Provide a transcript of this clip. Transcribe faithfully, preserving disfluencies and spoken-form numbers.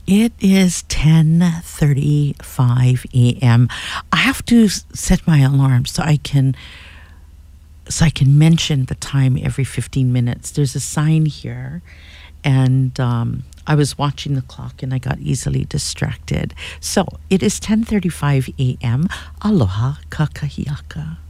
It is ten thirty-five a.m. I have to s- set my alarm so I can so I can mention the time every fifteen minutes. There's a sign here, and um, I was watching the clock and I got easily distracted. So it is ten thirty-five a.m. Aloha kakahiaka.